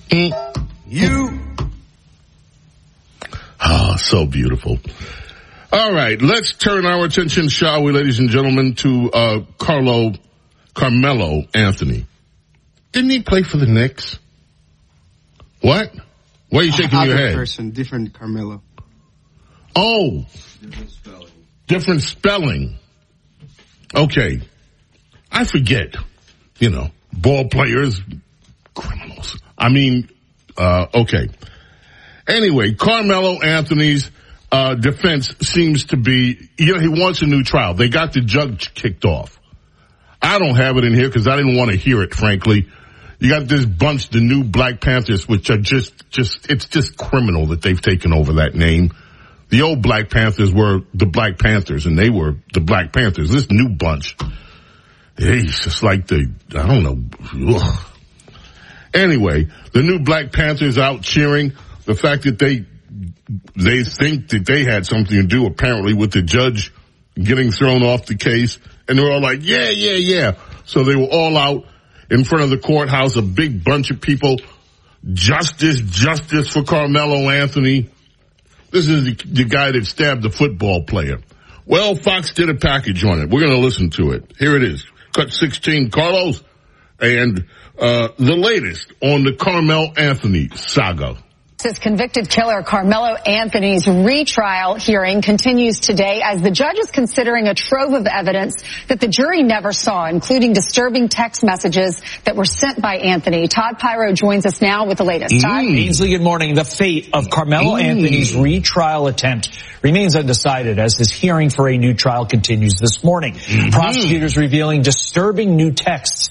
You. Ah, so beautiful. All right, let's turn our attention, shall we, ladies and gentlemen, to Carmelo Anthony. Didn't he play for the Knicks? What? Why are you shaking your head? Different Carmelo. Oh. Different spelling. Okay. I forget. Ball players, criminals. Okay. Anyway, Carmelo Anthony's defense seems to be, he wants a new trial. They got the judge kicked off. I don't have it in here because I didn't want to hear it, frankly. You got this bunch, the new Black Panthers, which are it's just criminal that they've taken over that name. The old Black Panthers were the Black Panthers, and they were the Black Panthers. This new bunch, it's just like I don't know. Ugh. Anyway, the new Black Panthers out cheering the fact that they think that they had something to do, apparently, with the judge getting thrown off the case. And they're all like, yeah. So they were all out in front of the courthouse, a big bunch of people. Justice for Carmelo Anthony. This is the guy that stabbed the football player. Well, Fox did a package on it. We're going to listen to it. Here it is. Cut 16, Carlos, and the latest on the Carmelo Anthony saga. This convicted killer Carmelo Anthony's retrial hearing continues today as the judge is considering a trove of evidence that the jury never saw, including disturbing text messages that were sent by Anthony. Todd Pyro joins us now with the latest. Todd? Ainsley, good morning. The fate of Carmelo Anthony's retrial attempt remains undecided as his hearing for a new trial continues this morning. Prosecutors revealing disturbing new texts